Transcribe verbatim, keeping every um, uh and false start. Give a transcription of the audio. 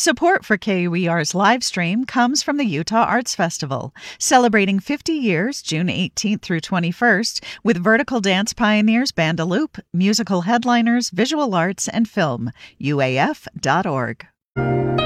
Support for K U E R's live stream comes from the Utah Arts Festival, celebrating fifty years June eighteenth through twenty-first with vertical dance pioneers Bandaloop, musical headliners, visual arts, and film. U A F dot org.